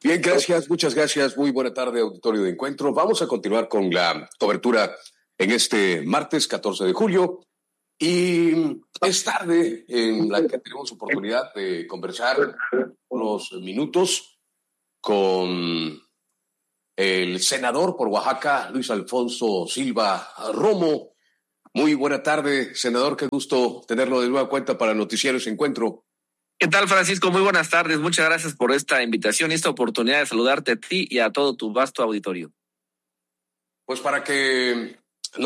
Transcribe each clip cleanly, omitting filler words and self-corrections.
Bien, gracias, muchas gracias. Muy buena tarde, auditorio de Encuentro. Vamos a continuar con la cobertura en este martes 14 de julio. Y es tarde en la que tenemos oportunidad de conversar unos minutos con el senador por Oaxaca, Luis Alfonso Silva Romo. Muy buena tarde, senador. Qué gusto tenerlo de nueva cuenta para Noticiarios Encuentro. ¿Qué tal, Francisco? Muy buenas tardes. Muchas gracias por esta invitación y esta oportunidad de saludarte a ti y a todo tu vasto auditorio. Pues para que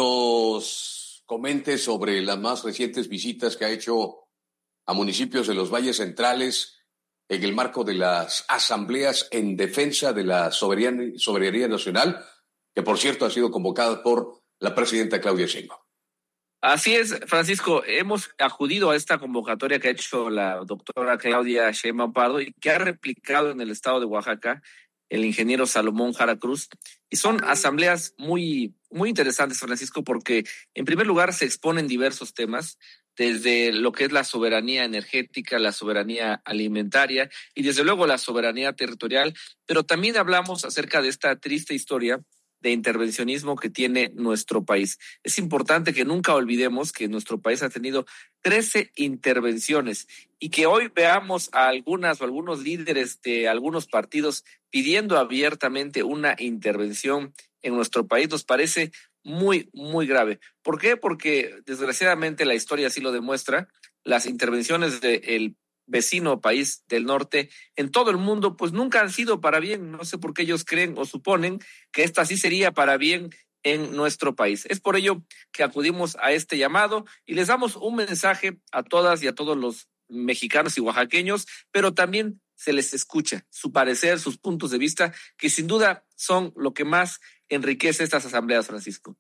nos comente sobre las más recientes visitas que ha hecho a municipios de los valles centrales en el marco de las asambleas en defensa de la soberanía nacional, que por cierto ha sido convocada por la presidenta Claudia Sheinbaum. Así es, Francisco, hemos acudido a esta convocatoria que ha hecho la doctora Claudia Sheinbaum Pardo y que ha replicado en el estado de Oaxaca el ingeniero Salomón Jara Cruz. Y son asambleas muy interesantes, Francisco, porque en primer lugar se exponen diversos temas, desde lo que es la soberanía energética, la soberanía alimentaria y desde luego la soberanía territorial, pero también hablamos acerca de esta triste historia de intervencionismo que tiene nuestro país. Es importante que nunca olvidemos que nuestro país ha tenido 13 intervenciones y que hoy veamos a algunas o algunos líderes de algunos partidos pidiendo abiertamente una intervención en nuestro país nos parece muy grave. ¿Por qué? Porque desgraciadamente la historia así lo demuestra. Las intervenciones del vecino país del norte en todo el mundo pues nunca han sido para bien. No sé por qué ellos creen o suponen que esta sí sería para bien en nuestro país. Es por ello que acudimos a este llamado y les damos un mensaje a todas y a todos los mexicanos y oaxaqueños, pero también se les escucha su parecer, sus puntos de vista, que sin duda son lo que más enriquece estas asambleas, Francisco.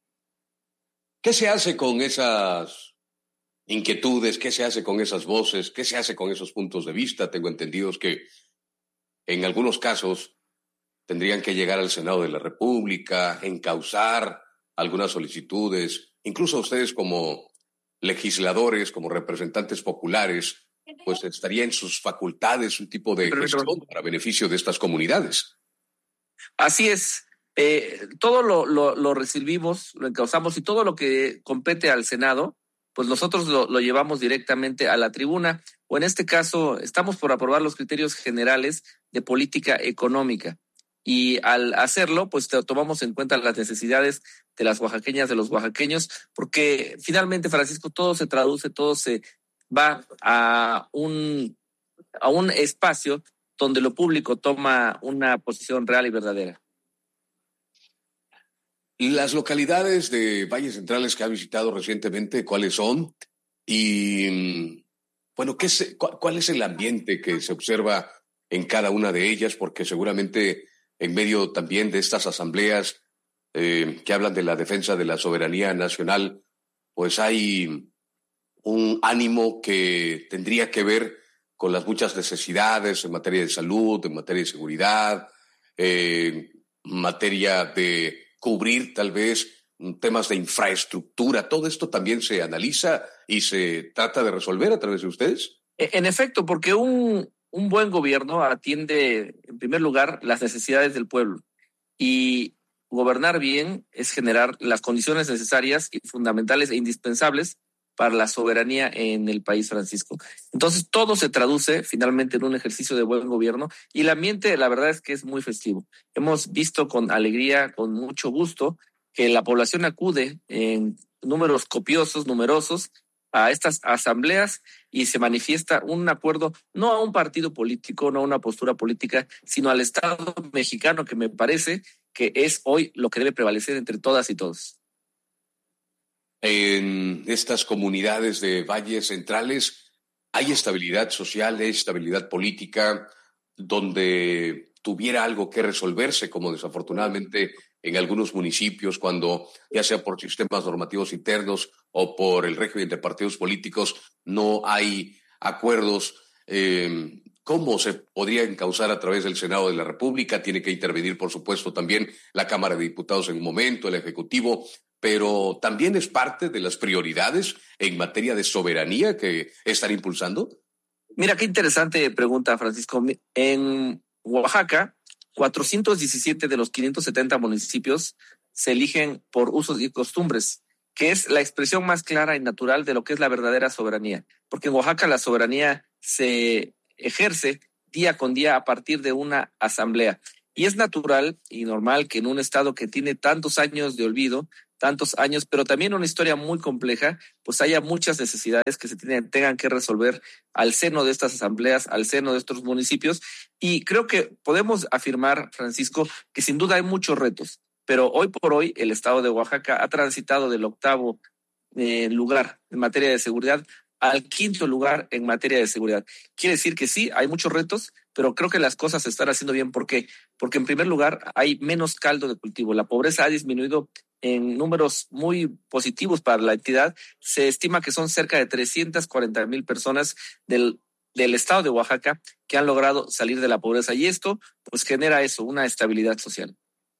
¿Qué se hace con esas inquietudes? ¿Qué se hace con esas voces? ¿Qué se hace con esos puntos de vista? Tengo entendidos que en algunos casos tendrían que llegar al Senado de la República, encauzar algunas solicitudes, incluso ustedes como legisladores, como representantes populares, pues estaría en sus facultades un tipo de gestión para beneficio de estas comunidades. Así es. Todo lo recibimos, lo encauzamos y todo lo que compete al Senado, pues nosotros lo llevamos directamente a la tribuna, o en este caso estamos por aprobar los criterios generales de política económica. Y al hacerlo, pues tomamos en cuenta las necesidades de las oaxaqueñas, de los oaxaqueños, porque finalmente, Francisco, todo se traduce, todo se va a un espacio donde lo público toma una posición real y verdadera. Las localidades de valles centrales que ha visitado recientemente, ¿cuáles son? Y bueno, ¿cuál es el ambiente que se observa en cada una de ellas? Porque seguramente en medio también de estas asambleas que hablan de la defensa de la soberanía nacional, pues hay un ánimo que tendría que ver con las muchas necesidades en materia de salud, en materia de seguridad, en materia de cubrir tal vez temas de infraestructura. Todo esto también se analiza y se trata de resolver a través de ustedes. En efecto, porque un buen gobierno atiende en primer lugar las necesidades del pueblo y gobernar bien es generar las condiciones necesarias y fundamentales e indispensables para la soberanía en el país, Francisco. Entonces todo se traduce finalmente en un ejercicio de buen gobierno y el ambiente, la verdad es que es muy festivo. Hemos visto con alegría, con mucho gusto, que la población acude en números copiosos, numerosos, a estas asambleas y se manifiesta un acuerdo no a un partido político, no a una postura política, sino al Estado mexicano, que me parece que es hoy lo que debe prevalecer entre todas y todos. En estas comunidades de valles centrales hay estabilidad social, hay estabilidad política, donde tuviera algo que resolverse, como desafortunadamente en algunos municipios, cuando ya sea por sistemas normativos internos o por el régimen de partidos políticos, no hay acuerdos. ¿Cómo se podría encauzar a través del Senado de la República? Tiene que intervenir, por supuesto, también la Cámara de Diputados en un momento, el Ejecutivo, pero también es parte de las prioridades en materia de soberanía que están impulsando. Mira, qué interesante pregunta, Francisco. En Oaxaca, 417 de los 570 municipios se eligen por usos y costumbres, que es la expresión más clara y natural de lo que es la verdadera soberanía. Porque en Oaxaca la soberanía se ejerce día con día a partir de una asamblea. Y es natural y normal que en un estado que tiene tantos años de olvido, tantos años, pero también una historia muy compleja, pues haya muchas necesidades que se tengan que resolver al seno de estas asambleas, al seno de estos municipios. Y creo que podemos afirmar, Francisco, que sin duda hay muchos retos, pero hoy por hoy el estado de Oaxaca ha transitado del octavo lugar en materia de seguridad al quinto lugar en materia de seguridad. Quiere decir que sí, hay muchos retos, pero creo que las cosas se están haciendo bien. ¿Por qué? Porque en primer lugar hay menos caldo de cultivo. La pobreza ha disminuido en números muy positivos para la entidad. Se estima que son cerca de 340,000 personas del estado de Oaxaca que han logrado salir de la pobreza. Y esto pues genera eso, una estabilidad social.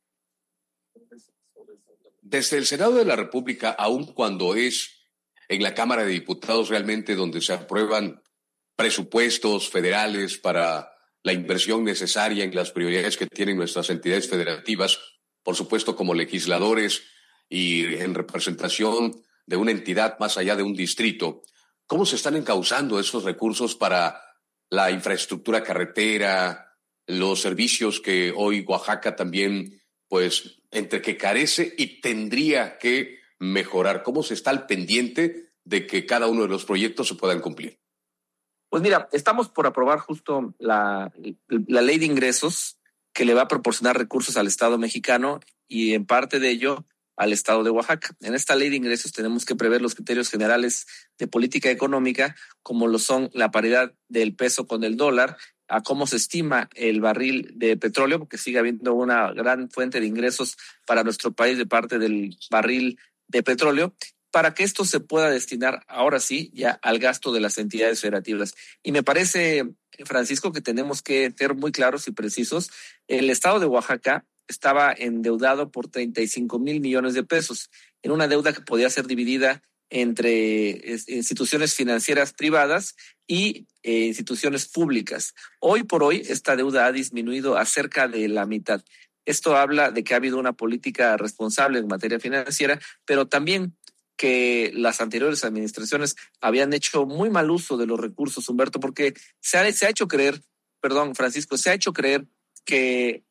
Desde el Senado de la República, aun cuando es en la Cámara de Diputados realmente donde se aprueban presupuestos federales para la inversión necesaria en las prioridades que tienen nuestras entidades federativas, por supuesto como legisladores y en representación de una entidad más allá de un distrito, ¿cómo se están encauzando esos recursos para la infraestructura carretera, los servicios que hoy Oaxaca también, pues, entre que carece y tendría que mejorar? ¿Cómo se está al pendiente de que cada uno de los proyectos se puedan cumplir? Pues mira, estamos por aprobar justo la ley de ingresos que le va a proporcionar recursos al Estado mexicano y en parte de ello al Estado de Oaxaca. En esta ley de ingresos tenemos que prever los criterios generales de política económica, como lo son la paridad del peso con el dólar, a cómo se estima el barril de petróleo, porque sigue habiendo una gran fuente de ingresos para nuestro país de parte del barril de petróleo, para que esto se pueda destinar ahora sí ya al gasto de las entidades federativas. Y me parece, Francisco, que tenemos que ser muy claros y precisos. El estado de Oaxaca estaba endeudado por 35,000 millones de pesos, en una deuda que podía ser dividida entre instituciones financieras privadas y instituciones públicas. Hoy por hoy esta deuda ha disminuido a cerca de la mitad. Esto habla de que ha habido una política responsable en materia financiera, pero también que las anteriores administraciones habían hecho muy mal uso de los recursos, Humberto, porque se ha hecho creer, perdón, Francisco, se ha hecho creer que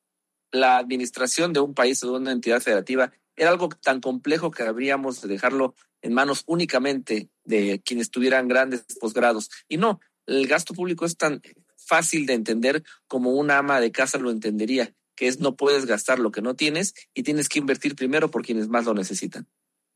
la administración de un país o de una entidad federativa era algo tan complejo que habríamos de dejarlo en manos únicamente de quienes tuvieran grandes posgrados. Y no, el gasto público es tan fácil de entender como una ama de casa lo entendería, que es no puedes gastar lo que no tienes y tienes que invertir primero por quienes más lo necesitan.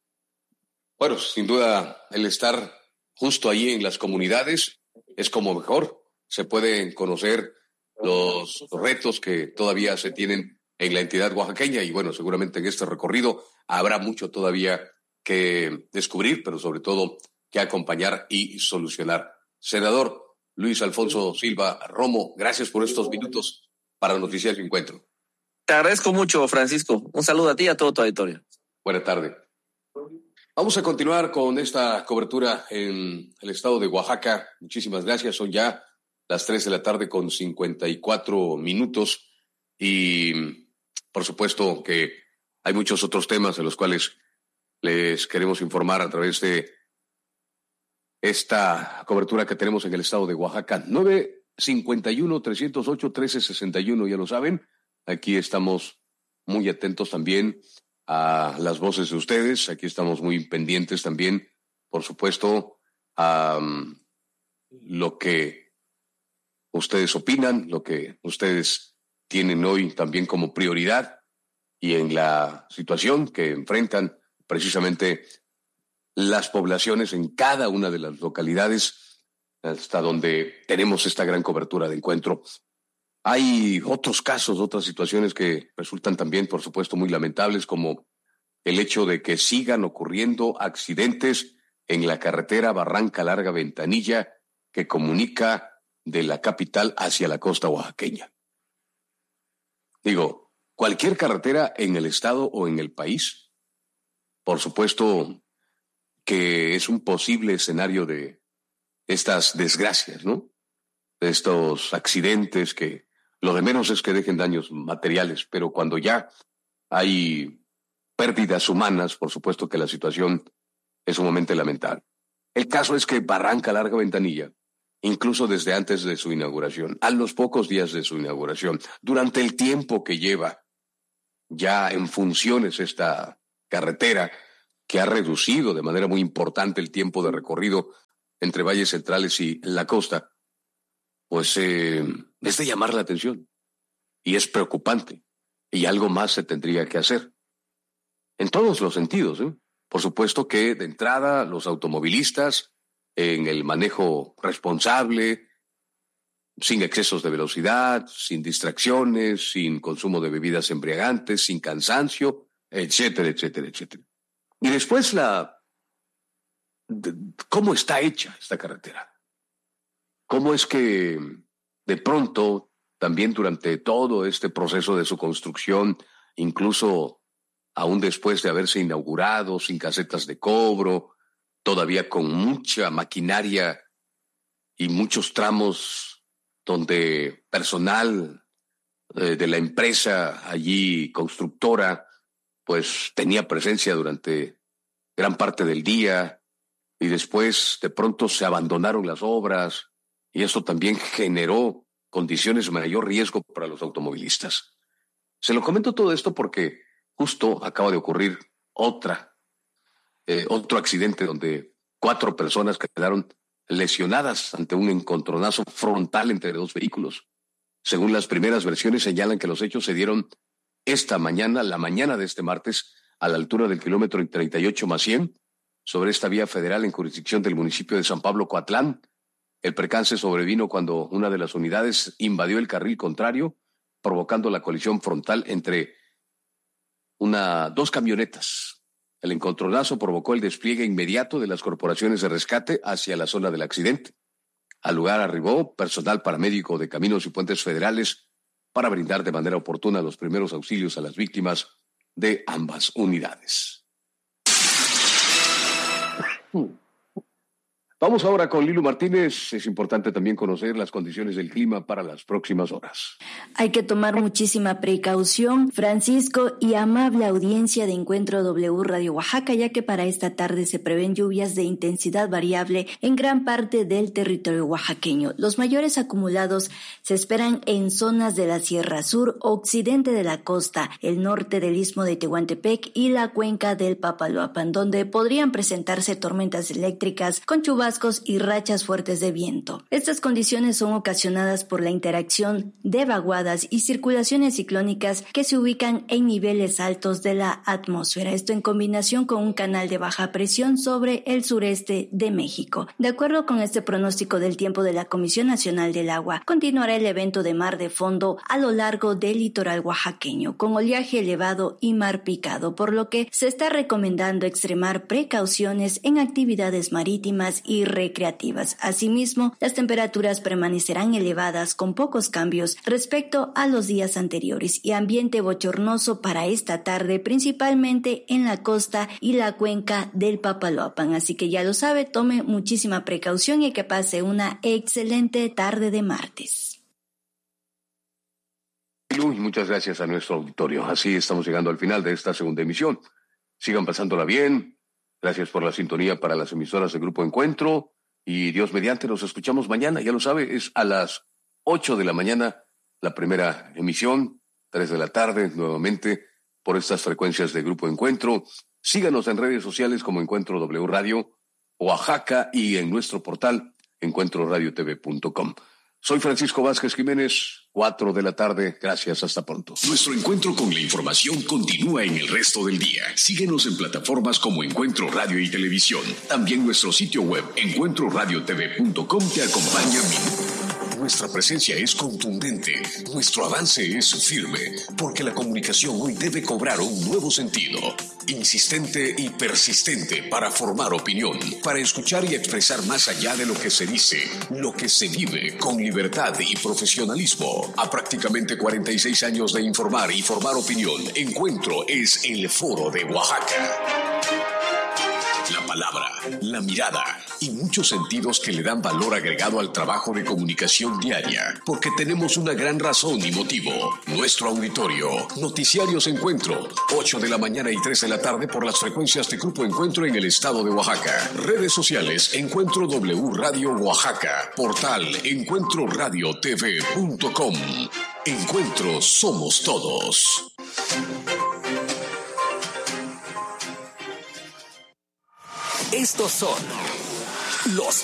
Bueno, sin duda, el estar justo ahí en las comunidades es como mejor se pueden conocer los retos que todavía se tienen en la entidad oaxaqueña y bueno, seguramente en este recorrido habrá mucho todavía que descubrir, pero sobre todo que acompañar y solucionar. Senador Luis Alfonso Silva Romo, gracias por estos minutos para Noticias Encuentro. Te agradezco mucho, Francisco. Un saludo a ti y a todo tu auditorio. Buena tarde. Vamos a continuar con esta cobertura en el estado de Oaxaca. Muchísimas gracias. Son ya las 3 de la tarde con 54 minutos y por supuesto que hay muchos otros temas de los cuales les queremos informar a través de esta cobertura que tenemos en el estado de Oaxaca. 951-308-1361, ya lo saben. Aquí estamos muy atentos también a las voces de ustedes. Aquí estamos muy pendientes también, por supuesto, a lo que ustedes opinan, lo que ustedes tienen hoy también como prioridad y en la situación que enfrentan precisamente las poblaciones en cada una de las localidades hasta donde tenemos esta gran cobertura de encuentro. Hay otros casos, otras situaciones que resultan también, por supuesto, muy lamentables, como el hecho de que sigan ocurriendo accidentes en la carretera Barranca Larga Ventanilla que comunica de la capital hacia la costa oaxaqueña. Digo, cualquier carretera en el estado o en el país, por supuesto que es un posible escenario de estas desgracias, ¿no? De estos accidentes que Lo de menos es que dejen daños materiales, pero cuando ya hay pérdidas humanas, por supuesto que la situación es sumamente lamentable. El caso es que Barranca Larga Ventanilla, incluso desde antes de su inauguración, a los pocos días de su inauguración, durante el tiempo que lleva ya en funciones esta carretera, que ha reducido de manera muy importante el tiempo de recorrido entre valles centrales y la costa, pues es de llamar la atención y es preocupante y algo más se tendría que hacer en todos los sentidos, ¿eh? Por supuesto que de entrada los automovilistas en el manejo responsable, sin excesos de velocidad, sin distracciones, sin consumo de bebidas embriagantes, sin cansancio, etcétera, etcétera, etcétera. Y después ¿cómo está hecha esta carretera? ¿Cómo es que de pronto, también durante todo este proceso de su construcción, incluso aún después de haberse inaugurado, sin casetas de cobro, todavía con mucha maquinaria y muchos tramos donde personal de la empresa allí constructora, pues tenía presencia durante gran parte del día y después de pronto se abandonaron las obras y eso también generó condiciones de mayor riesgo para los automovilistas. Se lo comento todo esto porque justo acaba de ocurrir otro accidente donde 4 personas quedaron lesionadas ante un encontronazo frontal entre 2 vehículos. Según las primeras versiones señalan que los hechos se dieron esta mañana, la mañana de este martes, a la altura del kilómetro 38+100, sobre esta vía federal en jurisdicción del municipio de San Pablo Coatlán. El percance sobrevino cuando una de las unidades invadió el carril contrario, provocando la colisión frontal entre 2 camionetas. El encontronazo provocó el despliegue inmediato de las corporaciones de rescate hacia la zona del accidente. Al lugar arribó personal paramédico de Caminos y Puentes Federales para brindar de manera oportuna los primeros auxilios a las víctimas de ambas unidades. Vamos ahora con Lilu Martínez. Es importante también conocer las condiciones del clima para las próximas horas. Hay que tomar muchísima precaución, Francisco, y amable audiencia de Encuentro W Radio Oaxaca, ya que para esta tarde se prevén lluvias de intensidad variable en gran parte del territorio oaxaqueño. Los mayores acumulados se esperan en zonas de la Sierra Sur, occidente de la costa, el norte del Istmo de Tehuantepec y la cuenca del Papaloapan, donde podrían presentarse tormentas eléctricas con chubascos y rachas fuertes de viento. Estas condiciones son ocasionadas por la interacción de vaguadas y circulaciones ciclónicas que se ubican en niveles altos de la atmósfera. Esto en combinación con un canal de baja presión sobre el sureste de México. De acuerdo con este pronóstico del tiempo de la Comisión Nacional del Agua, continuará el evento de mar de fondo a lo largo del litoral oaxaqueño, con oleaje elevado y mar picado, por lo que se está recomendando extremar precauciones en actividades marítimas y recreativas. Asimismo, las temperaturas permanecerán elevadas con pocos cambios respecto a los días anteriores y ambiente bochornoso para esta tarde, principalmente en la costa y la cuenca del Papaloapan. Así que ya lo sabe, tome muchísima precaución y que pase una excelente tarde de martes. Muchas gracias a nuestro auditorio. Así estamos llegando al final de esta segunda emisión. Sigan pasándola bien. Gracias por la sintonía para las emisoras del Grupo Encuentro y Dios mediante nos escuchamos mañana, ya lo sabe, es a las 8 de la mañana la primera emisión, 3 de la tarde nuevamente por estas frecuencias de Grupo Encuentro. Síganos en redes sociales como Encuentro W Radio Oaxaca y en nuestro portal encuentroradiotv.com. Soy Francisco Vázquez Jiménez, 4 de la tarde. Gracias, hasta pronto. Nuestro encuentro con la información continúa en el resto del día. Síguenos en plataformas como Encuentro Radio y Televisión. También nuestro sitio web, encuentroradiotv.com, te acompaña Nuestra presencia es contundente, nuestro avance es firme, porque la comunicación hoy debe cobrar un nuevo sentido, insistente y persistente para formar opinión, para escuchar y expresar más allá de lo que se dice, lo que se vive con libertad y profesionalismo. A prácticamente 46 años de informar y formar opinión, Encuentro es el Foro de Oaxaca. La palabra, la mirada, y muchos sentidos que le dan valor agregado al trabajo de comunicación diaria, porque tenemos una gran razón y motivo. Nuestro auditorio. Noticiarios Encuentro, 8 de la mañana y 3 de la tarde por las frecuencias de Grupo Encuentro en el estado de Oaxaca. Redes sociales Encuentro W Radio Oaxaca. Portal encuentroradiotv.com. Encuentro somos todos. Estos son los